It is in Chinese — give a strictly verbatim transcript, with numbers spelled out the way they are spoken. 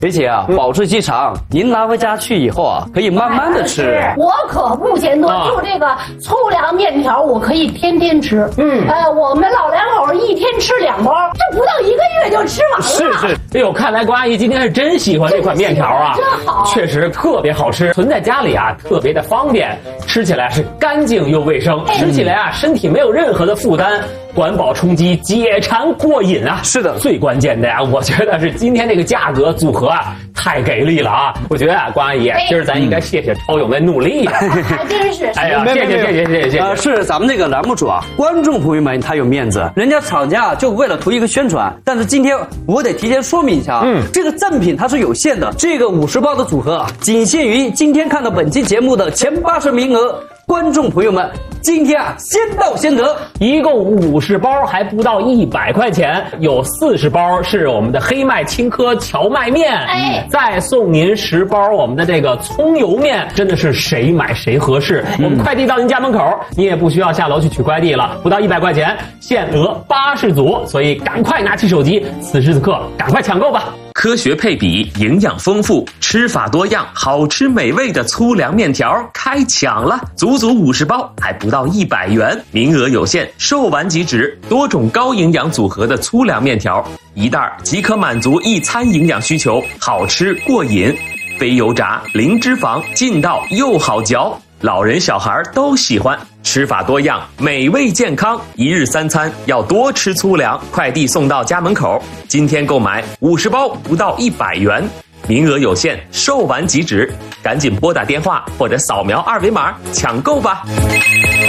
而且啊，保质期长，您拿回家去以后啊，可以慢慢的吃。 我可不嫌多， 啊、 就这个粗粮面条，我可以天天吃。 嗯， 呃，我们老两口一天吃两包，这不到一个月就吃完了。 是是，哎呦，看来关阿姨今天是真喜欢这款面条啊， 真好， 确实特别好吃，存在家里啊特别的方便，吃起来是干净又卫生，哎、吃起来啊身体没有任何的负担。管饱充饥，解馋过瘾啊！ 是的， 最关键的呀，我觉得是今天这个价格组合啊，太给力了啊！我觉得啊，关阿姨，今儿咱应该谢谢超勇的努力呀、啊， 还真是。 哎呀，谢谢谢谢谢谢谢谢。 呃，是咱们这个栏目主啊，观众朋友们他有面子，人家厂家就为了图一个宣传，但是今天我得提前说明一下啊，嗯，这个赠品它是有限的，这个五十包的组合啊，仅限于今天看到本期节目的前八十名额。观众朋友们，今天啊，先到先得， 一共五十包，还不到一百块钱，有四十包是我们的黑麦青稞荞麦面，哎，再送您十包我们的这个葱油面，真的是谁买谁合适。嗯、我们快递到您家门口，你也不需要下楼去取快递了，不到一百块钱，限额八十组，所以赶快拿起手机，此时此刻赶快抢购吧。 科学配比，营养丰富，吃法多样，好吃美味的粗粮面条开抢了，足足五十包，还不到一百元，名额有限，售完即止。多种高营养组合的粗粮面条，一袋即可满足一餐营养需求，好吃过瘾，非油炸，零脂肪，劲道又好嚼。老人小孩都喜欢，吃法多样，美味健康，一日三餐要多吃粗粮，快递送到家门口。今天购买五十包不到一百元，名额有限，售完即止，赶紧拨打电话或者扫描二维码抢购吧。